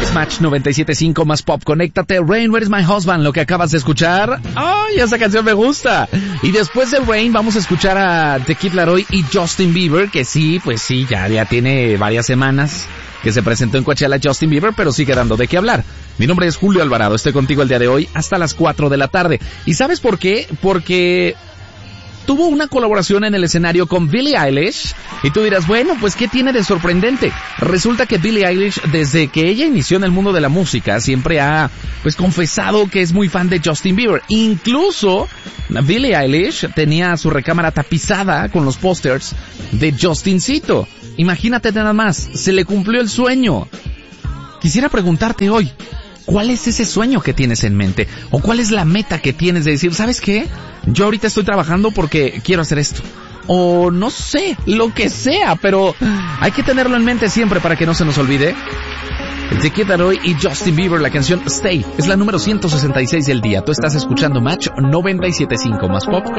es Match 97.5 más pop. Conéctate. Rain, Where is my husband? Lo que acabas de escuchar. ¡Ay, esa canción me gusta! Y después de Rain vamos a escuchar a The Kid Laroi y Justin Bieber, que sí, pues sí, ya tiene varias semanas que se presentó en Coachella Justin Bieber, pero sigue dando de qué hablar. Mi nombre es Julio Alvarado, estoy contigo el día de hoy hasta las 4 de la tarde. ¿Y sabes por qué? Porque tuvo una colaboración en el escenario con Billie Eilish, y tú dirás, bueno, pues ¿qué tiene de sorprendente? Resulta que Billie Eilish, desde que ella inició en el mundo de la música, siempre ha, pues, confesado que es muy fan de Justin Bieber. Incluso Billie Eilish tenía su recámara tapizada con los pósters de Justincito. Imagínate nada más, se le cumplió el sueño. Quisiera preguntarte hoy, ¿cuál es ese sueño que tienes en mente? ¿O cuál es la meta que tienes de decir, ¿sabes qué? Yo ahorita estoy trabajando porque quiero hacer esto. O no sé, lo que sea, pero hay que tenerlo en mente siempre para que no se nos olvide. The Kid Laroi y Justin Bieber, la canción Stay, es la número 166 del día. Tú estás escuchando Match 97.5 más pop.